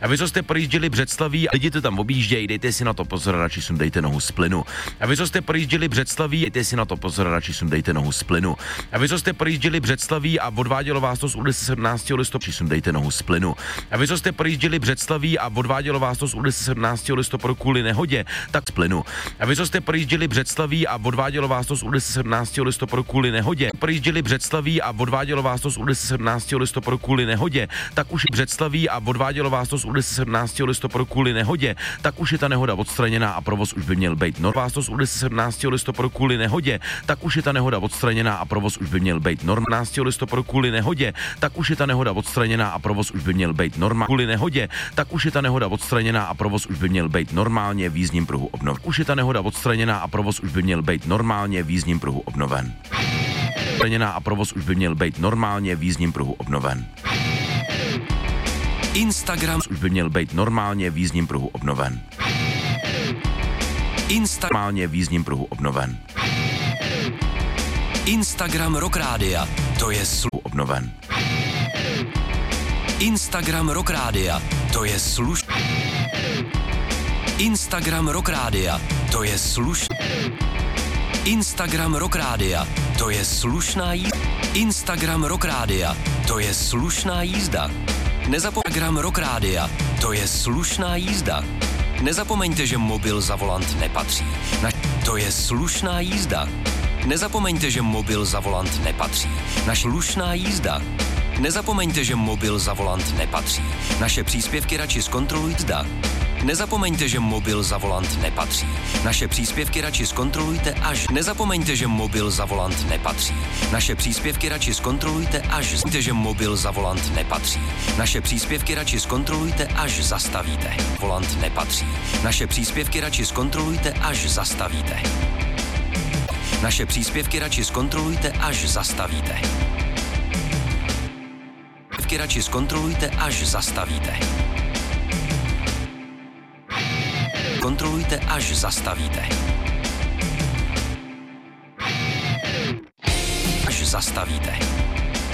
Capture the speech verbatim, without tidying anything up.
A vy, co jste projížděli Břeclaví, lidi to tam objíždějí, dejte si na to pozor, radši sundejte nohu z plynu. A vy, co jste projížděli Břeclaví, dejte si na to pozor, radši sundejte nohu z plynu. A vy, co jste projížděli Břeclaví a odvádělo vás to z ulice sedmnáctého listopadu, sundejte nohu z plynu. A vy, co jste projížděli Břeclaví a odvádělo vás to z ulice sedmnáctého listopadu kvůli nehodě, tak z plynu. A vy, co jste projížděli Břeclaví a odvádělo vás to z ulice sedmnáctého listopadu kvůli nehodě, projížděli Břeclaví a odvádělo vás to z ulice sedmnáctého listopadu kvůli nehodě, tak už Břeclaví a odvádělo vás to z ulice sedmnáctého listopadu kvůli nehodě, tak už je ta nehoda odstraněná a provoz už by měl být normální. Vás to z ulice sedmnáctého listopadu kvůli nehodě, tak už je ta nehoda odstraněná a provoz už by měl být normální. sedmnáctého listopadu kvůli nehodě, tak už je ta nehoda odstraněná a provoz už by měl být normální. Kvůli nehodě, tak už je ta nehoda odstraněná a provoz už by měl být normálně v jízdním pruhu obnoven. Už je ta nehoda odstraněná a provoz už by měl být normálně v jízdním pruhu obnoven. Odstraněná a provoz už by měl být normálně v jízdním pruhu obnoven. Instagram už by měl být normálně v jízdním pruhu obnoven. Insta normálně v jízdním pruhu obnoven. Instagram Rock Rádia, to je slu obnoven. Instagram Rock Rádia, to je sluš. Instagram Rock Rádia, to je sluš. Instagram Rock Rádia, to je slušná jízda. Instagram Rock Rádia, to je slušná jízda. Nezapomeňte Rock Rádia, to je slušná jízda. Nezapomeňte, že mobil za volant nepatří. Na... To je slušná jízda. Nezapomeňte, že mobil za volant nepatří. Naš slušná jízda. Nezapomeňte, že mobil za volant nepatří. Naše příspěvky radši zkontrolujte zda. Nezapomeňte, že mobil za volant nepatří. Naše příspěvky radši zkontrolujte až. Nezapomeňte, že mobil za volant nepatří. Naše příspěvky radši zkontrolujte až. Zjistíte, že mobil za volant nepatří. Naše příspěvky radši zkontrolujte až zastavíte. Volant nepatří. Naše příspěvky radši zkontrolujte až zastavíte. Naše příspěvky radši zkontrolujte až zastavíte. Příspěvky radši zkontrolujte až zastavíte. Kontrolujte, až zastavíte. Až zastavíte.